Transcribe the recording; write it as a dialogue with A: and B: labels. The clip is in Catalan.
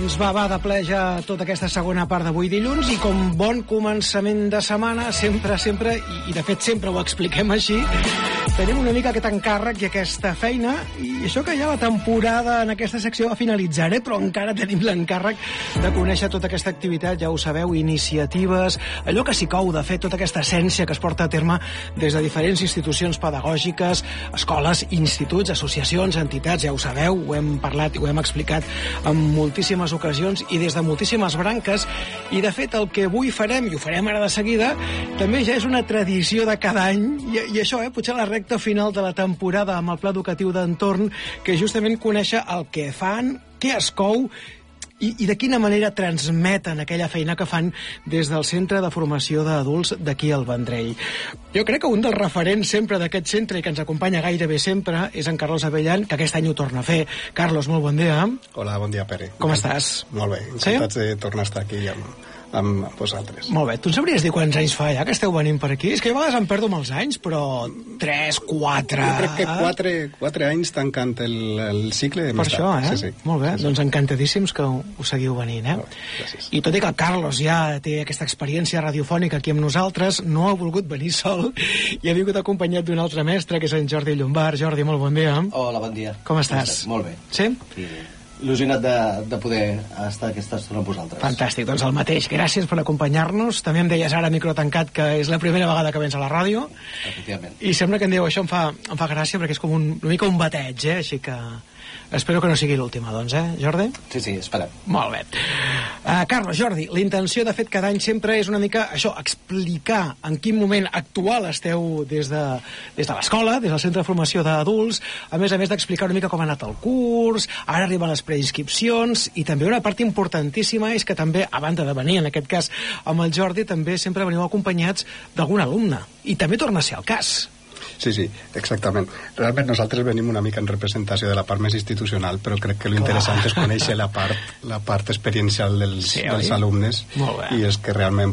A: Doncs va de ple ja tota aquesta segona part d'avui dilluns i com bon començament de setmana, sempre, i de fet sempre ho expliquem així, tenim una mica aquest encàrrec i aquesta feina, i això que ja la temporada en aquesta secció va finalitzar, però encara tenim l'encàrrec de conèixer tota aquesta activitat, ja ho sabeu, iniciatives, allò que s'hi cou de fer, tota aquesta essència que es porta a terme des de diferents institucions pedagògiques, escoles, instituts, associacions, entitats, ja ho sabeu, ho hem parlat i ho hem explicat en moltíssimes ocasions i des de moltíssimes branques, i de fet el que avui farem, i ho farem ara de seguida, també ja és una tradició de cada any, i això, potser la recta final de la temporada amb el Pla Educatiu d'Entorn, que justament conèixer el que fan, què es cou, i de quina manera transmeten aquella feina que fan des del Centre de Formació d'Adults d'aquí al Vendrell. Jo crec que un dels referents sempre d'aquest centre i que ens acompanya gairebé sempre és en Carlos Abellan, que aquest any ho torna a fer. Carlos, molt bon dia.
B: Hola, bon dia, Pere.
A: Com estàs?
B: Molt bé, encantats de tornar a estar aquí amb vosaltres.
A: Molt bé, tu ens sabries dir quants anys fa ja que esteu venint per aquí? És que jo a vegades em perdo amb els anys, però 3, 4...
B: Jo crec que 4 anys tancant el cicle de
A: per això,
B: Sí.
A: Molt bé, doncs encantadíssims que ho seguiu venint,
B: Gràcies.
A: I tot i que el Carlos ja té aquesta experiència radiofònica aquí amb nosaltres, no ha volgut venir sol i ha vingut acompanyat d'un altre mestre, que és en Jordi Llombart. Jordi, molt bon dia.
C: Hola, bon dia.
A: Com estàs?
C: Molt bé.
A: Sí?
C: Il·lusionat de poder estar aquesta estona amb vosaltres.
A: Fantàstic, doncs el mateix. Gràcies per acompanyar-nos. També em deies ara, micro tancat, que és la primera vegada que vens a la ràdio.
C: Efectivament.
A: I sembla que em diu, això em fa gràcia, perquè és com una mica un bateig, així que espero que no sigui l'última, doncs, Jordi?
C: Sí, esperem.
A: Molt bé. Carlos, Jordi, la intenció, de fet, cada any sempre és una mica això, explicar en quin moment actual esteu des de l'escola, des del Centre de Formació d'Adults, a més d'explicar una mica com ha anat el curs, ara arriben les preinscripcions, i també una part importantíssima és que també, a banda de venir, en aquest cas, amb el Jordi, també sempre veniu acompanyats d'algun alumne. I també torna a ser el cas.
B: Sí, exactament. Realment nosaltres venim una mica en representació de la part més institucional, però crec que l'interessant és conèixer la part experiencial dels alumnes, i és que realment